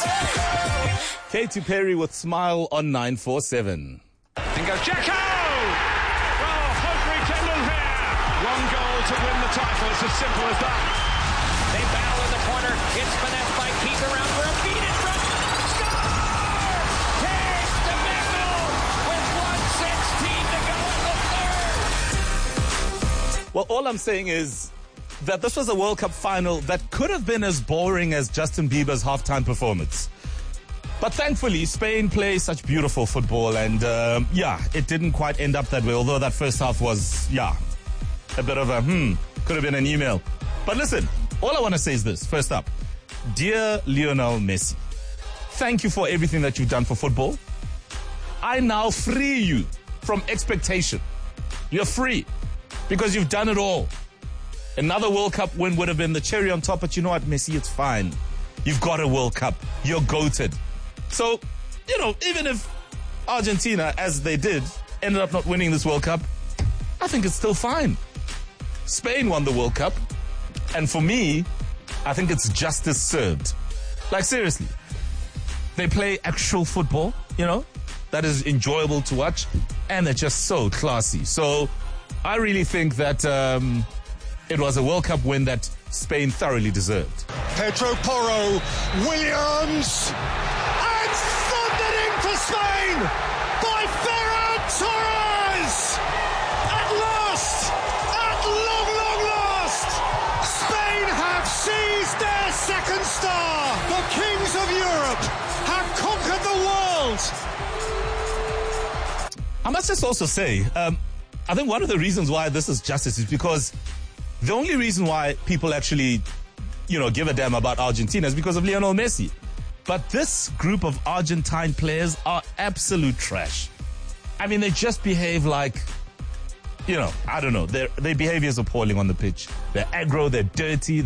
Katy Perry with Smile on 947. In goes Jacko! Well, hope rekindled here. One goal to win the title. It's as simple as that. They battle in the corner. It's finessed by Keith around for a beat in front. Score! Here's the Meckel with 1:16 to go in the third. Well, all I'm saying is that this was a World Cup final that could have been as boring as Justin Bieber's halftime performance. But thankfully, Spain plays such beautiful football, and it didn't quite end up that way, although that first half was, a bit of a, could have been an email. But listen, all I want to say is this, first up. Dear Lionel Messi, thank you for everything that you've done for football. I now free you from expectation. You're free because you've done it all. Another World Cup win would have been the cherry on top, but you know what, Messi, it's fine. You've got a World Cup. You're goated. So, even if Argentina, as they did, ended up not winning this World Cup, I think it's still fine. Spain won the World Cup, and for me, I think it's justice served. Like, seriously. They play actual football, that is enjoyable to watch, and they're just so classy. So, I really think that it was a World Cup win that Spain thoroughly deserved. Pedro Porro, Williams, and thundered in for Spain by Ferran Torres! At last, at long, long last, Spain have seized their second star. The kings of Europe have conquered the world. I must just also say, I think one of the reasons why this is justice is because the only reason why people actually, give a damn about Argentina is because of Lionel Messi. But this group of Argentine players are absolute trash. I mean, they just behave like, I don't know. Their behavior is appalling on the pitch. They're aggro, they're dirty,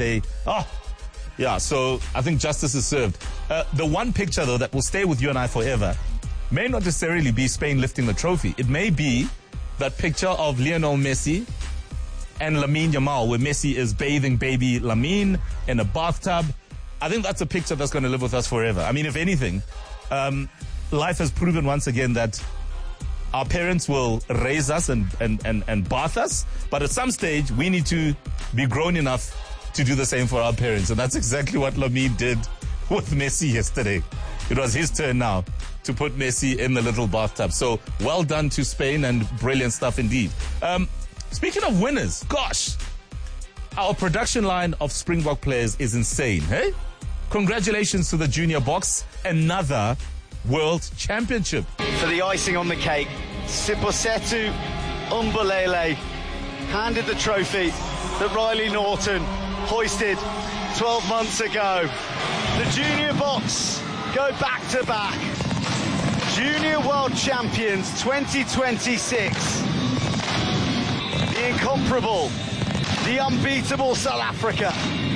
so I think justice is served. The one picture, though, that will stay with you and I forever may not necessarily be Spain lifting the trophy. It may be that picture of Lionel Messi and Lamine Yamal, where Messi is bathing baby Lamine in a bathtub. I think that's a picture that's going to live with us forever. I mean, if anything, life has proven once again that our parents will raise us and bath us, but at some stage, we need to be grown enough to do the same for our parents. And that's exactly what Lamine did with Messi yesterday. It was his turn now to put Messi in the little bathtub. So well done to Spain, and brilliant stuff indeed. Speaking of winners, gosh, our production line of Springbok players is insane, hey? Congratulations to the Junior Boks, another World Championship. For the icing on the cake, Siposetu Umbulele handed the trophy that Riley Norton hoisted 12 months ago. The Junior Boks go back-to-back. Junior World Champions 2026. The incomparable, the unbeatable South Africa.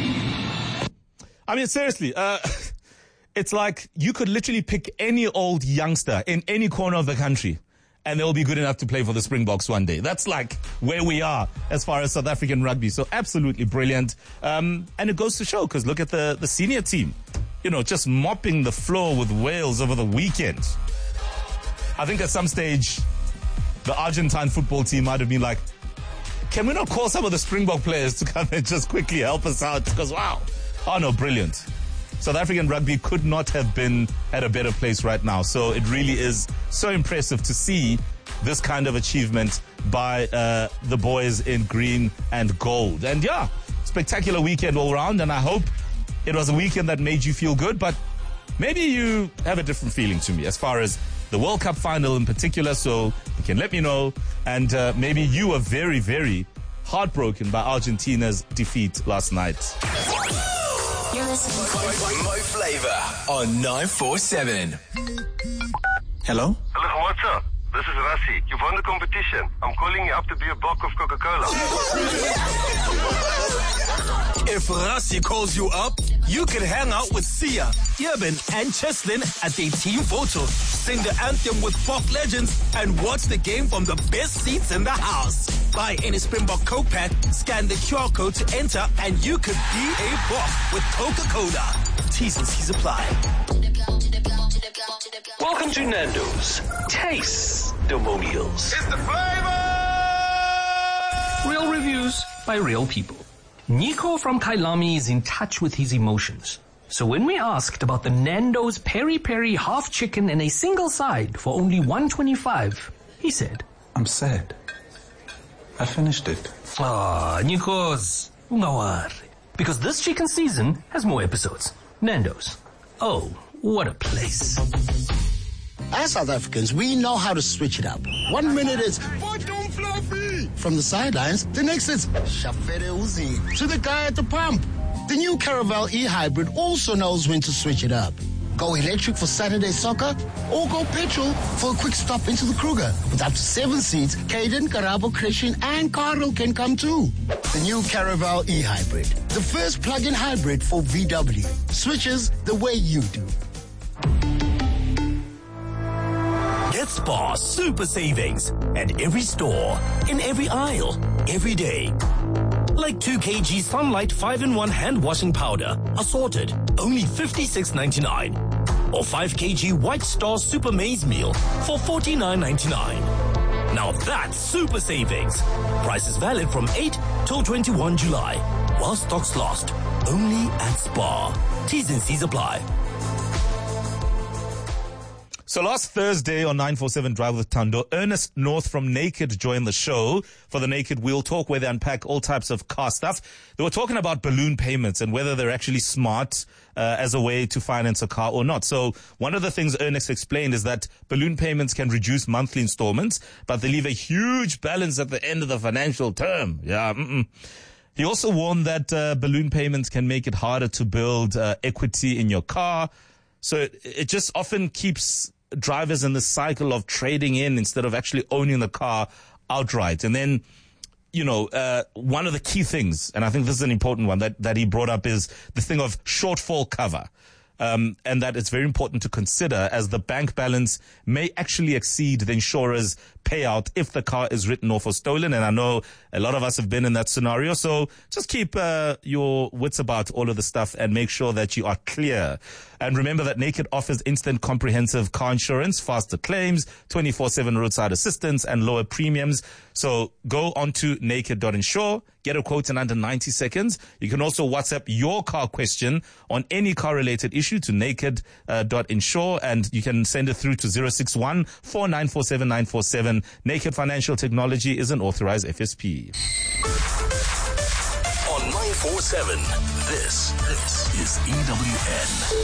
I mean, seriously, it's like you could literally pick any old youngster in any corner of the country and they'll be good enough to play for the Springboks one day. That's like where we are as far as South African rugby. So absolutely brilliant. And it goes to show, because look at the senior team, just mopping the floor with Wales over the weekend. I think at some stage, the Argentine football team might have been like, can we not call some of the Springbok players to come and just quickly help us out? Because, wow. Oh, no, brilliant. South African rugby could not have been at a better place right now. So it really is so impressive to see this kind of achievement by the boys in green and gold. And, spectacular weekend all around. And I hope it was a weekend that made you feel good. But maybe you have a different feeling to me as far as the World Cup final in particular, so you can let me know. And maybe you were very, very heartbroken by Argentina's defeat last night. You're listening to Mo Flava on 947. Hello? Hello, what's up? This is Rassi. You've won the competition. I'm calling you up to be a block of Coca-Cola. If Rassi calls you up, you can hang out with Sia, Irvin, and Cheslin at their team photo, sing the anthem with pop legends, and watch the game from the best seats in the house. Buy any Springbok Coke pack, scan the QR code to enter, and you could be a block with Coca-Cola. T's and C's apply. Welcome to Nando's Taste Testimonials. It's the flavor! Real reviews by real people. Nico from Kailami is in touch with his emotions. So when we asked about the Nando's peri-peri half chicken and a single side for only $1.25, he said, I'm sad. I finished it. Nikos, ungawari. Because this chicken season has more episodes. Nando's. Oh, what a place. As South Africans, we know how to switch it up. 1 minute it's bottom fluffy from the sidelines. The next it's Shafere Uzi to the guy at the pump. The new Caravel e-hybrid also knows when to switch it up. Go electric for Saturday soccer or go petrol for a quick stop into the Kruger. With up to 7 seats, Caden, Karabo, Christian and Carl can come too. The new Caravel e-hybrid. The first plug-in hybrid for VW. Switches the way you do. Get Spar super savings at every store, in every aisle, every day. Like 2 kg Sunlight 5-in-1 hand washing powder, assorted, only $56.99. Or 5 kg White Star Super Maize Meal for $49.99. Now that's super savings. Price is valid from 8 till 21 July. While stocks last, only at Spar. T's and C's apply. So last Thursday on 947 Drive with Tando, Ernest North from Naked joined the show for the Naked Wheel Talk, where they unpack all types of car stuff. They were talking about balloon payments and whether they're actually smart as a way to finance a car or not. So one of the things Ernest explained is that balloon payments can reduce monthly installments, but they leave a huge balance at the end of the financial term. Yeah. He also warned that balloon payments can make it harder to build equity in your car. So it just often keeps drivers in the cycle of trading in instead of actually owning the car outright. And then, one of the key things, and I think this is an important one that he brought up, is the thing of shortfall cover. And that it's very important to consider, as the bank balance may actually exceed the insurer's payout if the car is written off or stolen. And I know a lot of us have been in that scenario. So just keep your wits about all of the stuff and make sure that you are clear. And remember that Naked offers instant comprehensive car insurance, faster claims, 24/7 roadside assistance, and lower premiums. So go onto naked.insure, get a quote in under 90 seconds. You can also WhatsApp your car question on any car-related issue to naked.insure, and you can send it through to 061 4947 947. Naked Financial Technology is an authorized FSP. On 947, this is EWN.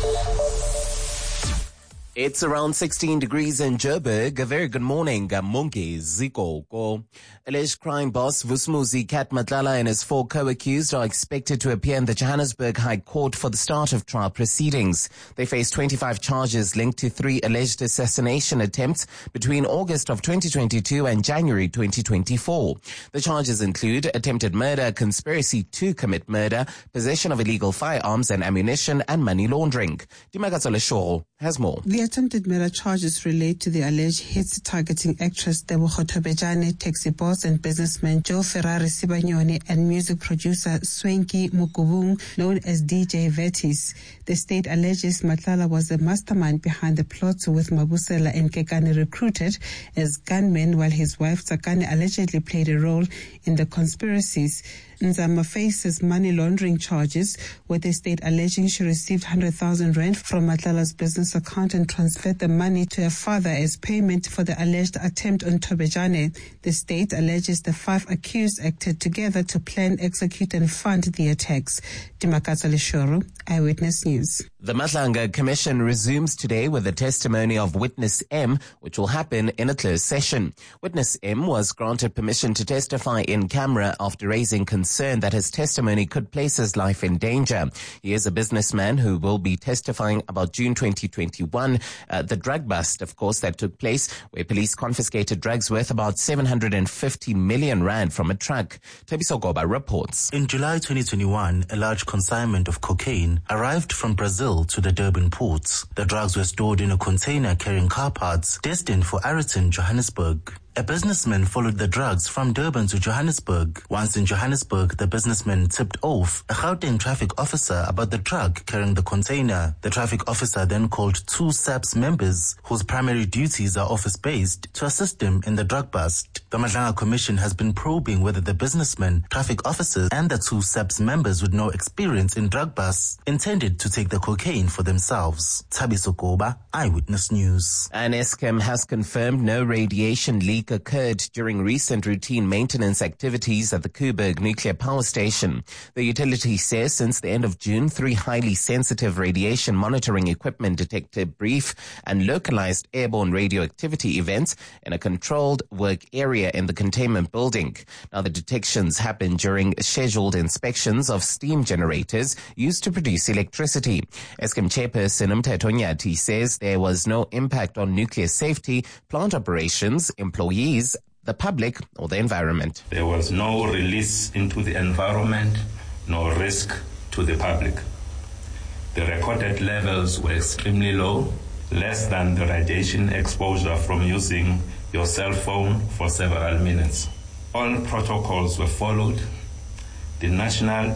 It's around 16 degrees in Joburg. A very good morning. Mungi Zikoko. Alleged crime boss Vusumuzi Kat Matlala and his 4 co-accused are expected to appear in the Johannesburg High Court for the start of trial proceedings. They face 25 charges linked to 3 alleged assassination attempts between August of 2022 and January 2024. The charges include attempted murder, conspiracy to commit murder, possession of illegal firearms and ammunition, and money laundering. Dimakatsole Shoro has more. The attempted murder charges relate to the alleged hits targeting actress Tebogo Thobejane, taxi boss and businessman Joe Ferrari Sibanyoni, and music producer Swenki Mukubung, known as DJ Vetis. The state alleges Matlala was the mastermind behind the plots, with Mabusela and Kekane recruited as gunmen, while his wife Tsakane allegedly played a role in the conspiracies. Nzama faces money laundering charges, with the state alleging she received 100,000 rand from Matlala's business account and transferred the money to her father as payment for the alleged attempt on Thobejane. The state alleges the 5 accused acted together to plan, execute and fund the attacks. Dimakatsole Shoro, Eyewitness News. The Madlanga Commission resumes today with the testimony of Witness M, which will happen in a closed session. Witness M was granted permission to testify in camera after raising concern that his testimony could place his life in danger. He is a businessman who will be testifying about June 2021, the drug bust, of course, that took place, where police confiscated drugs worth about 750 million rand from a truck. Tebiso Goba reports. In July 2021, a large consignment of cocaine arrived from Brazil to the Durban ports. The drugs were stored in a container carrying car parts destined for Ariton, Johannesburg. A businessman followed the drugs from Durban to Johannesburg. Once in Johannesburg, the businessman tipped off a Gauteng traffic officer about the truck carrying the container. The traffic officer then called two SAPS members, whose primary duties are office-based, to assist him in the drug bust. The Madlanga Commission has been probing whether the businessman, traffic officers, and the two SAPS members with no experience in drug busts intended to take the cocaine for themselves. Thabiso Goba, Eyewitness News. And Eskom has confirmed no radiation leak occurred during recent routine maintenance activities at the Koeberg nuclear power station. The utility says since the end of June, 3 highly sensitive radiation monitoring equipment detected brief and localized airborne radioactivity events in a controlled work area in the containment building. Now, the detections happened during scheduled inspections of steam generators used to produce electricity. Eskom chairperson Mthetho Nyati says there was no impact on nuclear safety, plant operations, employees, the public, or the environment. There was no release into the environment, no risk to the public. The recorded levels were extremely low, less than the radiation exposure from using your cell phone for several minutes. All protocols were followed. The National